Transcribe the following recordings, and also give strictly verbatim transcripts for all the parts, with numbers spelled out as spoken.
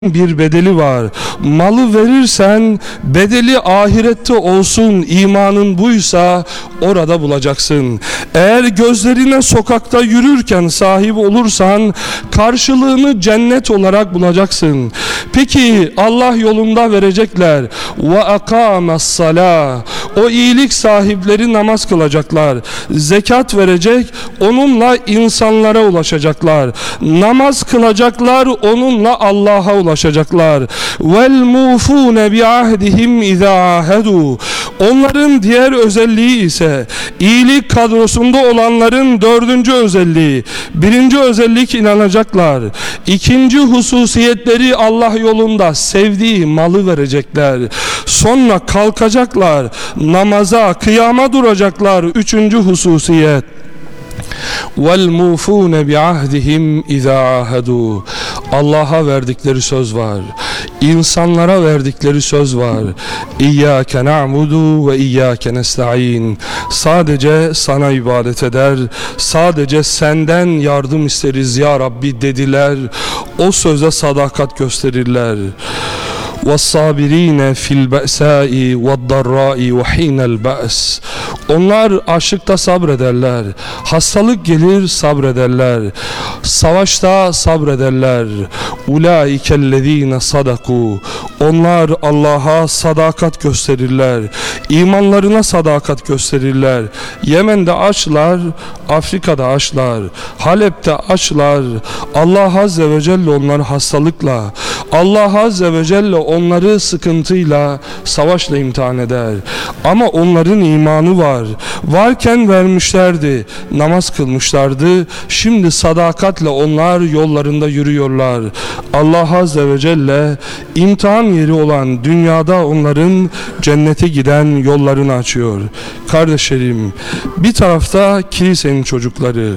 bir bedeli var. Malı verirsen bedeli ahirette olsun, imanın buysa orada bulacaksın. Eğer gözlerine sokakta yürürken sahip olursan karşılığını cennet olarak bulacaksın. Peki Allah yolunda verecekler. Ve akames salah. O iyilik sahipleri namaz kılacaklar. Zekat verecek, onunla insanlara ulaşacaklar. Namaz kılacaklar, onunla Allah'a ulaşacaklar. ulaşacaklar. Vel mufune bi ahdihim iza ahedu. Onların diğer özelliği ise iyilik kadrosunda olanların dördüncü özelliği. Birinci özellik inanacaklar. İkinci hususiyetleri Allah yolunda sevdiği malı verecekler. Sonra kalkacaklar. Namaza, kıyama duracaklar. Üçüncü hususiyet. وَالْمُوفُونَ بِعَهْدِهِمْ اِذَا عَاهَدُوا. Allah'a verdikleri söz var. İnsanlara verdikleri söz var. İyyâke na'budu ve iyyâke nesta'in. Sadece sana ibadet eder, sadece senden yardım isteriz ya Rabbi dediler. O söze sadakat gösterirler. وَالصَّابِر۪ينَ فِي الْبَأْسَاءِ وَالضَّرَّاءِ وَح۪ينَ الْبَأْسِ. Onlar açlıkta sabrederler, hastalık gelir sabrederler, savaşta sabrederler. اُولَٰئِكَ الَّذ۪ينَ صَدَقُوا. Onlar Allah'a sadakat gösterirler, imanlarına sadakat gösterirler. Yemen'de açlar, Afrika'da açlar, Halep'te açlar. Allah Azze ve Celle onları hastalıkla, Allah Azze ve Celle onları sıkıntıyla, savaşla imtihan eder. Ama onların imanı var. Varken vermişlerdi, namaz kılmışlardı. Şimdi sadakatle onlar yollarında yürüyorlar. Allah Azze ve Celle imtihan yeri olan dünyada onların cennete giden yollarını açıyor. Kardeşlerim, bir tarafta kilisenin çocukları,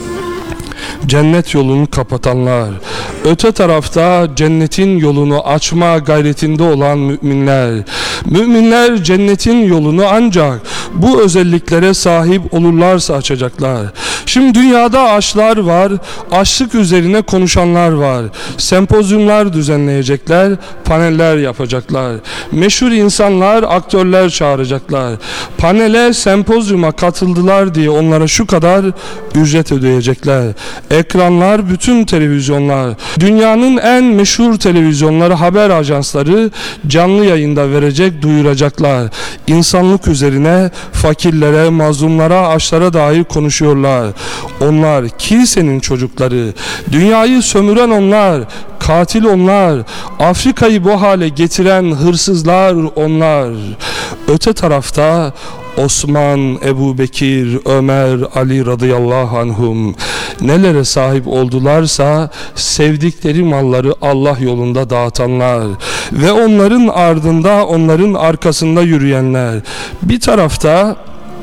cennet yolunu kapatanlar, öte tarafta cennetin yolunu açma gayretinde olan müminler. Müminler cennetin yolunu ancak bu özelliklere sahip olurlarsa açacaklar. Şimdi dünyada açlar var, açlık üzerine konuşanlar var. Sempozyumlar düzenleyecekler, paneller yapacaklar. Meşhur insanlar, aktörler çağıracaklar. Panele, sempozyuma katıldılar diye onlara şu kadar ücret ödeyecekler. Ekranlar, bütün televizyonlar, dünyanın en meşhur televizyonları, haber ajansları canlı yayında verecek, duyuracaklar. İnsanlık üzerine, fakirlere, mazlumlara, açlara dair konuşuyorlar. Onlar kilisenin çocukları, dünyayı sömüren onlar, katil onlar, Afrika'yı bu hale getiren hırsızlar onlar. Öte tarafta Osman, Ebu Bekir, Ömer, Ali radıyallahu anhum nelere sahip oldularsa sevdikleri malları Allah yolunda dağıtanlar ve onların ardında, onların arkasında yürüyenler. Bir tarafta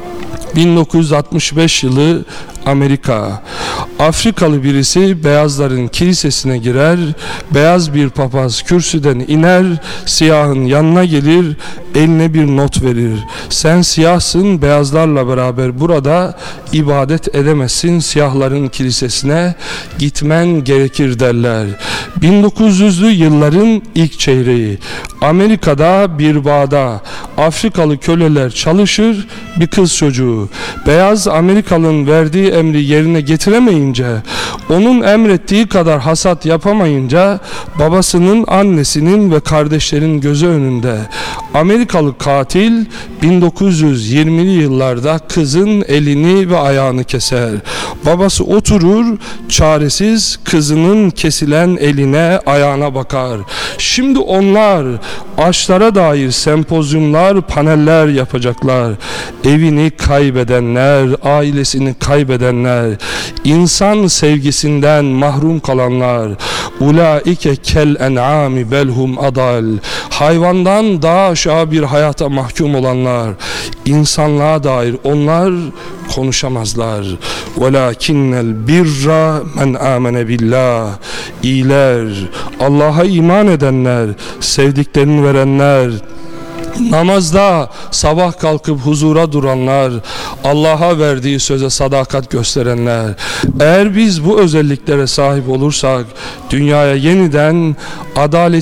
bin dokuz yüz altmış beş yılı Amerika. Afrikalı birisi beyazların kilisesine girer, beyaz bir papaz kürsüden iner, siyahın yanına gelir, eline bir not verir. Sen siyahsın, beyazlarla beraber burada ibadet edemezsin, siyahların kilisesine gitmen gerekir derler. bin dokuz yüzlü yılların ilk çeyreği. Amerika'da bir bağda Afrikalı köleler çalışır, bir kız çocuğu. Beyaz Amerikalı'nın verdiği emri yerine getiremeyince, onun emrettiği kadar hasat yapamayınca babasının, annesinin ve kardeşlerin gözü önünde Amerikalı katil bin dokuz yüz yirmili yıllarda kızın elini ve ayağını keser. Babası oturur, çaresiz kızının kesilen eline, ayağına bakar. Şimdi onlar açlara dair sempozyumlar, paneller yapacaklar. Evini kaybedenler, ailesini kaybedenler, insan sevgisinden mahrum kalanlar. Ulaike kel en'ami belhum adal. Hayvandan daha aşağı bir hayata mahkum olanlar. İnsanlığa dair onlar konuşamazlar. Velakinnel birra men amene billah. İyiler, Allah'a iman edenler, sevdiklerini verenler, namazda sabah kalkıp huzura duranlar, Allah'a verdiği söze sadakat gösterenler. Eğer biz bu özelliklere sahip olursak dünyaya yeniden adalet